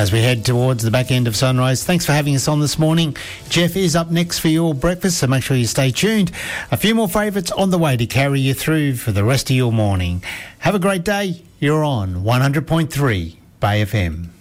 as we head towards the back end of sunrise. Thanks for having us on this morning. Jeff is up next for your breakfast, so make sure you stay tuned. A few more favourites on the way to carry you through for the rest of your morning. Have a great day. You're on 100.3 Bay FM.